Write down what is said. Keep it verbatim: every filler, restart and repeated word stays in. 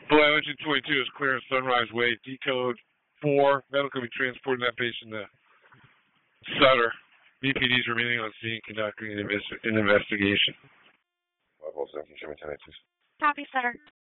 Below engine twenty-two is clear on Sunrise Way. D-code four. Medical will be transporting that patient to Sutter. B P D is remaining on scene conducting an, investi- an investigation. five oh seven, show me ten eighty-six. Copy, Sutter.